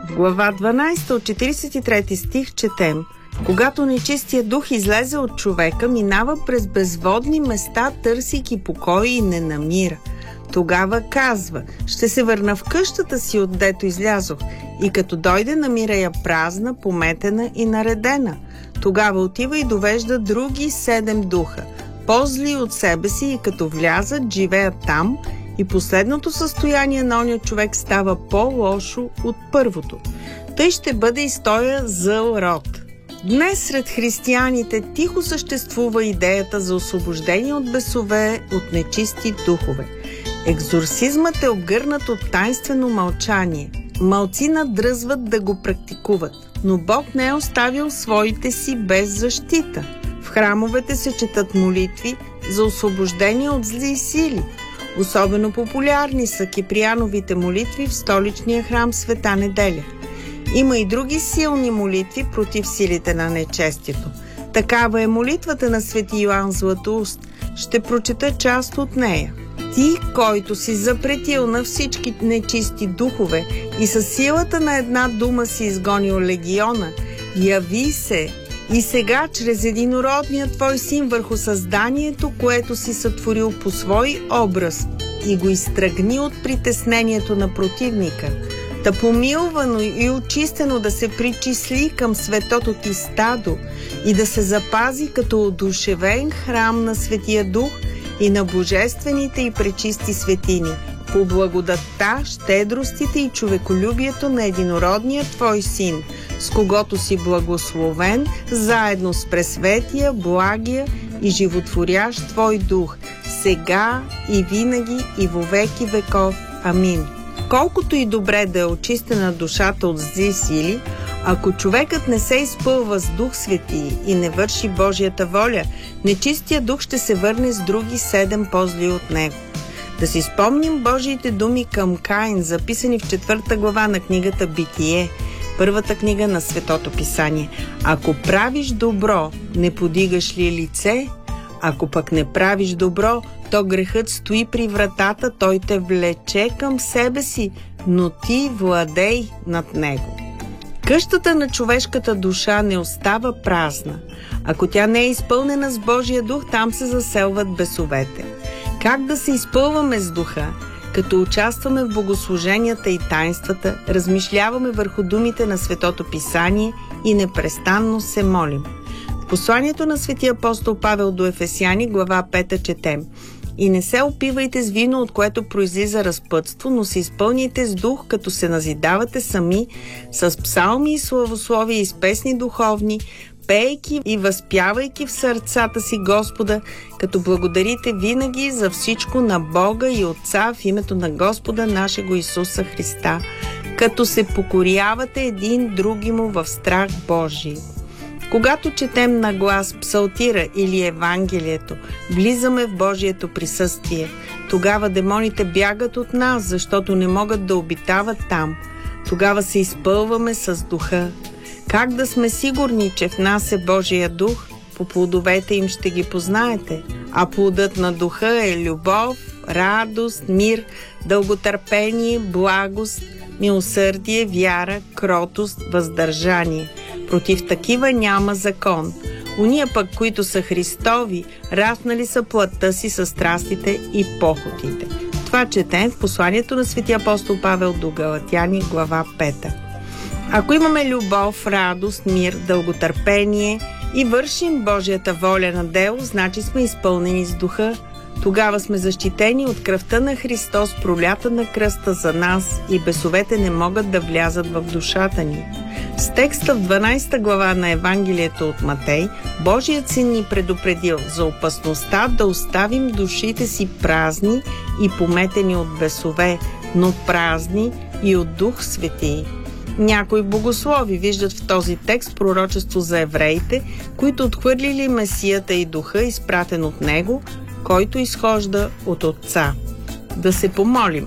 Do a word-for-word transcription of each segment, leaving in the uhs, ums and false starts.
В глава дванадесета от четиридесет и трети стих четем: когато нечистия дух излезе от човека, минава през безводни места, търсейки покой и не намира. Тогава казва: ще се върна в къщата си, отдето излязох, и като дойде, намира я празна, пометена и наредена. Тогава отива и довежда други седем духа, по-зли от себе си, и като влязат, живеят там, и последното състояние на оня човек става по-лошо от първото. Тъй ще бъде и стоя зъл род. Днес сред християните тихо съществува идеята за освобождение от бесове, от нечисти духове. Екзорсизмът е обгърнат от тайнствено мълчание. Малцина дръзват да го практикуват, но Бог не е оставил своите си без защита. В храмовете се четат молитви за освобождение от зли сили. Особено популярни са киприяновите молитви в столичния храм Света Неделя. Има и други силни молитви против силите на нечестието. Такава е молитвата на свети Йоан Златоуст. Ще прочета част от нея. Ти, който си запретил на всички нечисти духове и със силата на една дума си изгонил легиона, яви се и сега чрез единородния твой син върху създанието, което си сътворил по свой образ, и го изтръгни от притеснението на противника, да помилвано и очистено да се причисли към светото ти стадо и да се запази като одушевен храм на Светия Дух и на божествените и пречисти светини, по благодатта, щедростите и човеколюбието на единородния твой син, с когото си благословен, заедно с пресветия, благия и животворящ твой дух, сега и винаги и во веки веков. Амин. Колкото и добре да е очистена душата от зли сили, ако човекът не се изпълва с Дух Свети и не върши Божията воля, нечистия дух ще се върне с други седем по-зли от него. Да си спомним Божиите думи към Каин, записани в четвърта глава на книгата Битие, първата книга на Светото Писание. Ако правиш добро, не подигаш ли лице? Ако пък не правиш добро, то грехът стои при вратата, той те влече към себе си, но ти владей над него. Къщата на човешката душа не остава празна. Ако тя не е изпълнена с Божия дух, там се заселват бесовете. Как да се изпълваме с духа? Като участваме в богослуженията и тайнствата, размишляваме върху думите на Светото Писание и непрестанно се молим. В посланието на светия апостол Павел до Ефесяни, глава пета, четем: и не се опивайте с вино, от което произлиза разпътство, но се изпълняйте с дух, като се назидавате сами с псалми и славословия и с песни духовни, пеейки и възпявайки в сърцата си Господа, като благодарите винаги за всичко на Бога и Отца в името на Господа нашего Исуса Христа, като се покорявате един други му в страх Божий. Когато четем на глас псалтира или Евангелието, влизаме в Божието присъствие. Тогава демоните бягат от нас, защото не могат да обитават там. Тогава се изпълваме с духа. Как да сме сигурни, че в нас е Божия дух? По плодовете им ще ги познаете. А плодът на духа е любов, радост, мир, дълготърпение, благост, милосърдие, вяра, кротост, въздържание. Против такива няма закон. Уния пък, които са Христови, рафнали са плътта си със страстите и похотите. Това четем в посланието на светия апостол Павел до Галатяни, глава пета. Ако имаме любов, радост, мир, дълготърпение и вършим Божията воля на дело, значи сме изпълнени с духа. Тогава сме защитени от кръвта на Христос, пролята на кръста за нас, и бесовете не могат да влязат в душата ни. С текста в дванадесета глава на Евангелието от Матей, Божият син ни предупредил за опасността да оставим душите си празни и пометени от бесове, но празни и от Дух Свети. Някои богослови виждат в този текст пророчество за евреите, които отхвърлили Месията и Духа, изпратен от Него, който изхожда от Отца. Да се помолим.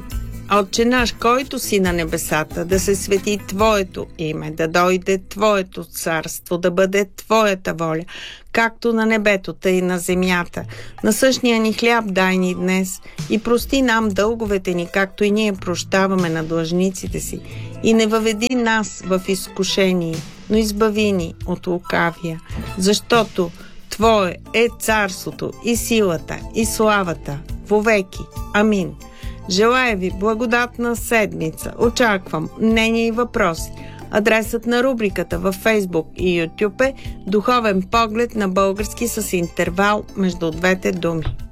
Отче наш, който си на небесата, да се свети Твоето име, да дойде Твоето царство, да бъде Твоята воля, както на небето, тъй и на земята. Насъщния ни хляб дай ни днес и прости нам дълговете ни, както и ние прощаваме на длъжниците си. И не въведи нас в изкушение, но избави ни от лукавия, защото Твое е царството и силата и славата вовеки. Амин. Желая ви благодатна седмица. Очаквам мнения и въпроси. Адресът на рубриката във Facebook и YouTube е Духовен поглед на български с интервал между двете думи.